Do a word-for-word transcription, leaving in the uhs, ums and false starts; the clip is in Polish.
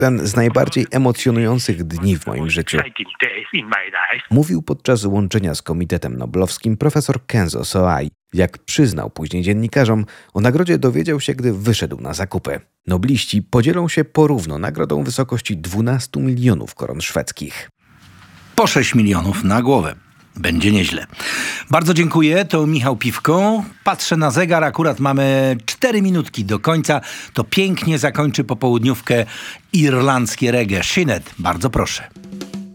Ten z najbardziej emocjonujących dni w moim życiu. Mówił podczas łączenia z Komitetem Noblowskim profesor Kenzo Soai. Jak przyznał później dziennikarzom, o nagrodzie dowiedział się, gdy wyszedł na zakupy. Nobliści podzielą się porówno nagrodą w wysokości dwunastu milionów koron szwedzkich. Po sześć milionów na głowę. Będzie nieźle. Bardzo dziękuję. To Michał Piwko. Patrzę na zegar. Akurat mamy cztery minutki do końca. To pięknie zakończy popołudniówkę irlandzkie reggae. Sinead, bardzo proszę.